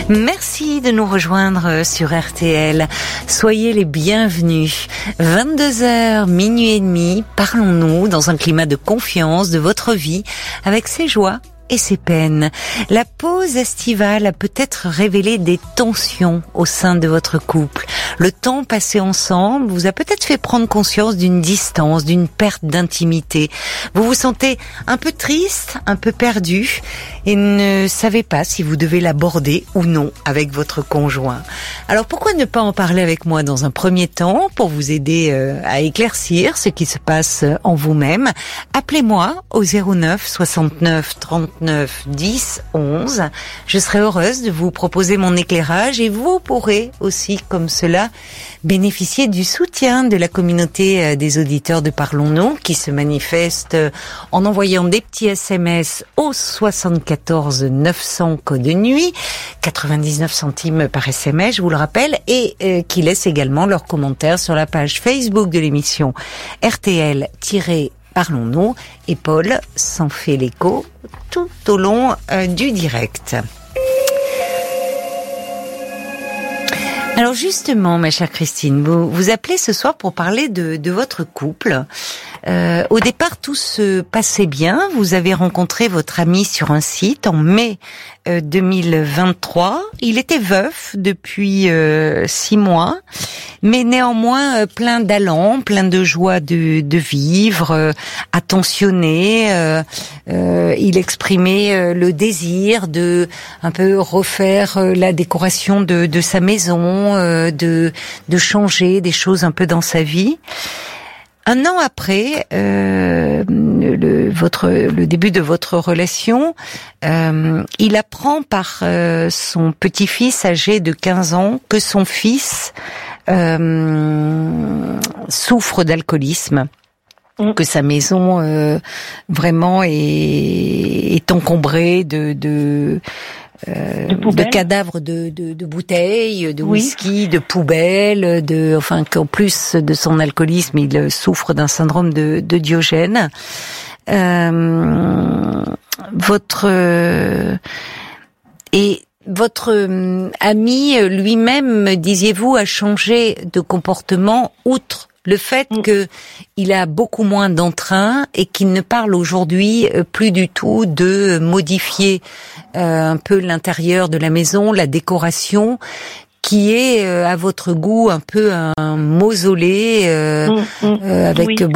Merci de nous rejoindre sur RTL. Soyez les bienvenus. 22h, minuit et demi, parlons-nous dans un climat de confiance de votre vie avec ses joies et ses peines. La pause estivale a peut-être révélé des tensions au sein de votre couple. Le temps passé ensemble vous a peut-être fait prendre conscience d'une distance, d'une perte d'intimité. Vous vous sentez un peu triste, un peu perdu et ne savez pas si vous devez l'aborder ou non avec votre conjoint. Alors pourquoi ne pas en parler avec moi dans un premier temps pour vous aider à éclaircir ce qui se passe en vous-même. Appelez-moi au 09 69 39 10 11. Je serai heureuse de vous proposer mon éclairage et vous pourrez aussi, comme cela, bénéficier du soutien de la communauté des auditeurs de Parlons-nous qui se manifeste en envoyant des petits SMS au 74 900 code nuit, 99 centimes par SMS, je vous le rappelle, et qui laissent également leurs commentaires sur la page Facebook de l'émission RTL-Parlons-nous, et Paul s'en fait l'écho tout au long du direct. Alors justement, ma chère Christine, vous appelez ce soir pour parler de votre couple. Au départ, tout se passait bien. Vous avez rencontré votre ami sur un site en mai 2023. Il était veuf depuis 6 mois, mais néanmoins plein d'allant, plein de joie de vivre, attentionné. Il exprimait le désir de un peu refaire la décoration de sa maison, de changer des choses un peu dans sa vie. Un an après le début de votre relation, il apprend par son petit-fils âgé de 15 ans que son fils souffre d'alcoolisme, que sa maison vraiment est encombrée de cadavres de bouteilles, de whisky, de poubelles, qu'en plus de son alcoolisme, il souffre d'un syndrome de Diogène. Votre ami lui-même, disiez-vous, a changé de comportement outre le fait que il a beaucoup moins d'entrain et qu'il ne parle aujourd'hui plus du tout de modifier un peu l'intérieur de la maison, la décoration, qui est à votre goût un peu un mausolée avec